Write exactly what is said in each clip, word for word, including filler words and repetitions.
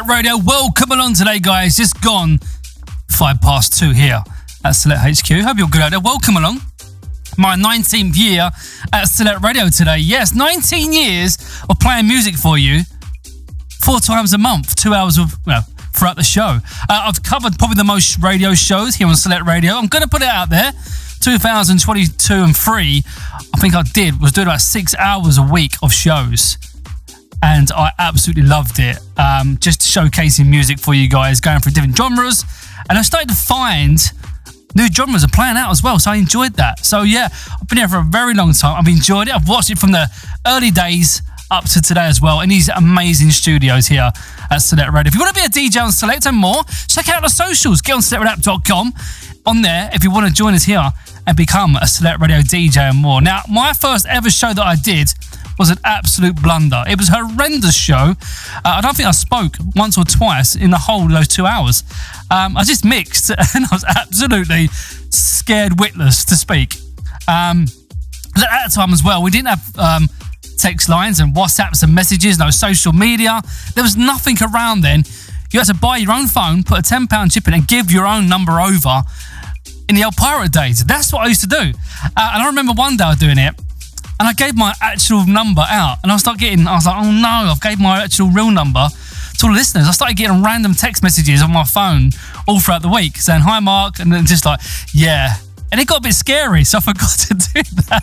Radio. Welcome along today, guys. Just gone five past two here at Select H Q. Hope you're good out there. Welcome along. My nineteenth year at Select Radio today. Yes, nineteen years of playing music for you four times a month, two hours of, well, throughout the show. Uh, I've covered probably the most radio shows here on Select Radio. I'm going to put it out there. two thousand twenty-two and three, I think I did, was doing about six hours a week of shows. And I absolutely loved it. Um, just showcasing music for you guys, going through different genres. And I started to find new genres are playing out as well, so I enjoyed that. So yeah, I've been here for a very long time. I've enjoyed it. I've watched it from the early days up to today as well, in these amazing studios here at Select Radio. If you want to be a D J on Select and more, check out the socials. Get on select radio app dot com. On there, if you want to join us here and become a Select Radio D J and more. Now, my first ever show that I did was an absolute blunder. It was a horrendous show. Uh, I don't think I spoke once or twice in the whole of those two hours. Um, I just mixed and I was absolutely scared witless to speak. Um, at that time as well, we didn't have um, text lines and WhatsApps and messages, no social media. There was nothing around then. You had to buy your own phone, put a ten pound chip in and give your own number over in the old pirate days. That's what I used to do. Uh, and I remember one day I was doing it, and I gave my actual number out, and I started getting, I was like, oh no, I've gave my actual real number to all the listeners. I started getting random text messages on my phone all throughout the week saying, hi Mark, and then just like, yeah. And it got a bit scary, so I forgot to do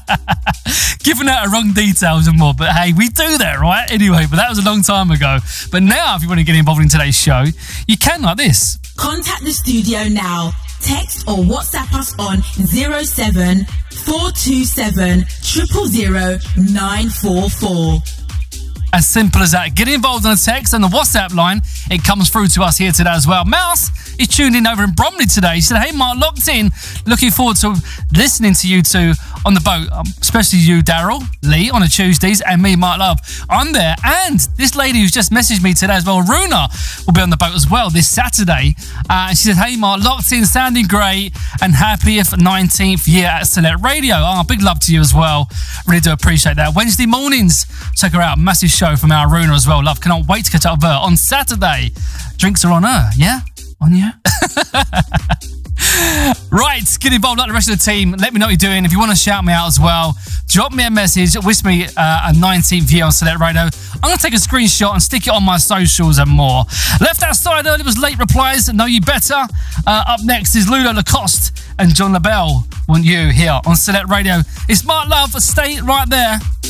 that. Giving out the wrong details and more, but hey, we do that, right? Anyway, but that was a long time ago. But now, if you want to get involved in today's show, you can like this. Contact the studio now. Text or WhatsApp us on zero seven four two seven zero zero zero nine four four. As simple as that. Get involved on the text and the WhatsApp line. It comes through to us here today as well. Mouse is tuned in over in Bromley today. He said, hey, Mark, locked in. Looking forward to listening to you two on the boat, um, especially you, Daryl, Lee, on the Tuesdays, and me, Mark Love. I'm there. And this lady who's just messaged me today as well, Runa, will be on the boat as well this Saturday. Uh, and she said, hey, Mark, locked in, sounding great, and happiest nineteenth year at Select Radio. Oh, big love to you as well. Really do appreciate that. Wednesday mornings, check her out. Massive show from our Runa as well. Love, cannot wait to catch up with her on Saturday. Drinks are on her, yeah? On you? Right, get involved like the rest of the team. Let me know what you're doing. If you want to shout me out as well, drop me a message. Wish me uh, a nineteenth year on Select Radio. I'm going to take a screenshot and stick it on my socials and more. Left outside earlier was Late Replies. Know You Better. Uh, up next is Ludo Lacoste and John LaBelle. Want you here on Select Radio. It's Mark Love. Stay right there.